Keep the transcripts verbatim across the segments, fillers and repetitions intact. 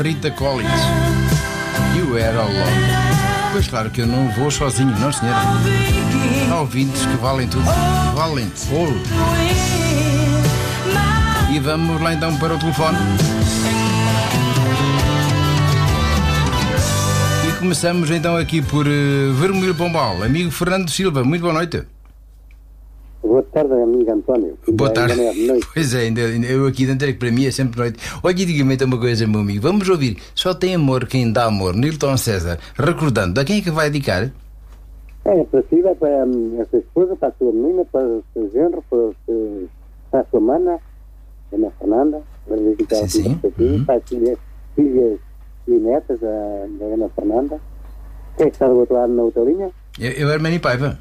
Rita Collins. You Were Alone. Pois claro que eu não vou sozinho, não senhora. Há ouvintes que valem tudo. Valem ouro. E vamos lá então para o telefone. E começamos então aqui por uh, Vermelho Pombal. Amigo Fernando Silva, muito boa noite. Boa tarde, amigo António. Boa tarde. Pois é, ainda, ainda, eu aqui dentro é que para mim é sempre noite. Olha, diga-me então uma coisa, meu amigo. Vamos ouvir Só Tem Amor Quem Dá Amor, Nilton César. Recordando, a quem é que vai dedicar? É, para si, é para a sua esposa, para a sua menina, para o seu genro, para, o seu, para a sua mana, Ana Fernanda, para dedicar sim, sim. Para, aqui, uhum. Para as filhas, filhas e netas da, da Ana Fernanda. Quem é que está do outro lado na outra linha? Eu, eu Arménio Paiva.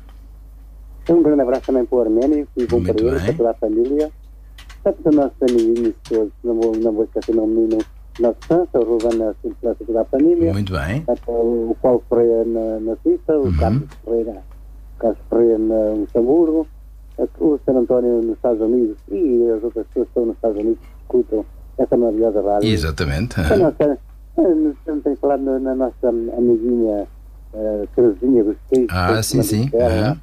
Um grande abraço também para o Arménio, e bom para ele, para toda a família. Para todos os nossos amiguinhos todos, não vou, não vou esquecer o menino Nosso Santo, o Ruben, para toda a família. Muito bem. O Paulo Ferreira na, na Suíça, o uhum. Carlos Ferreira, o Carlos Ferreira na Luxemburgo, o San António nos Estados Unidos e as outras pessoas que estão nos Estados Unidos que escutam essa maravilhosa rádio. Exatamente. A nossa, não tenho falado na, na nossa amiguinha uh, Terezinha dos Reis. Ah, sim, sim.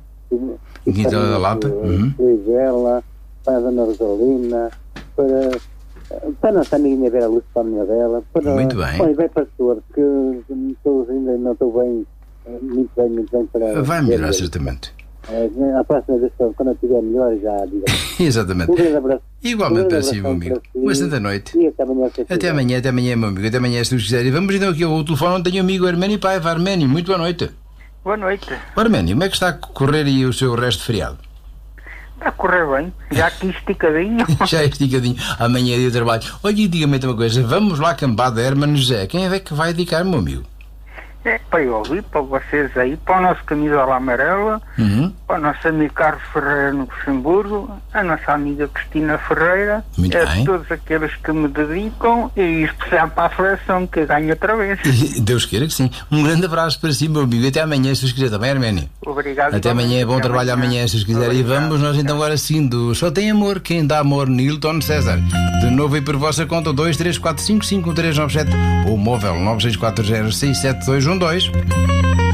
Quinta da Lapa. Uhum. Para a Dona Rosalina, para, para a nossa amiguinha Vera Lúcia, para a minha dela. Para, muito bem. Para o Iber Pastor, que estou ainda não estou bem, muito bem, muito bem para... Vai melhorar, certamente. A próxima vez, quando eu estiver melhor, já digo. Exatamente. Um grande abraço. Igualmente um para si, meu amigo. Uma santa noite. E até amanhã. Até amanhã, até amanhã, meu amigo. Até amanhã, se Deus quiser. E vamos então aqui ao telefone onde tenho o amigo Arménio Paiva. Arménio, muito boa noite. Boa noite. Arménio, como é que está a correr aí o seu resto de feriado? Está a correr bem, já aqui esticadinho. Já é esticadinho, amanhã é dia de trabalho. Olha, diga-me uma coisa, vamos lá cambada Hermano José, quem é que vai dedicar, meu amigo? É para eu ouvir, para vocês aí, para o nosso camisola amarela, uhum. Para o nosso amigo Carlos Ferreira no Luxemburgo, a nossa amiga Cristina Ferreira, muito é bem. Todos aqueles que me dedicam e especial para a seleção que ganho outra vez. Deus queira que sim. Um grande abraço para si, meu amigo. Até amanhã, se os quiser também, Arménio. Obrigado. Até amanhã, bom até trabalho amanhã, amanhã se os quiser. E vamos nós então agora sim do Só Tem Amor Quem Dá Amor, Nilton César. De novo aí por vossa conta, dois três quatro cinco cinco um três nove sete ou móvel nove seis quatro zero seis sete dois um dois.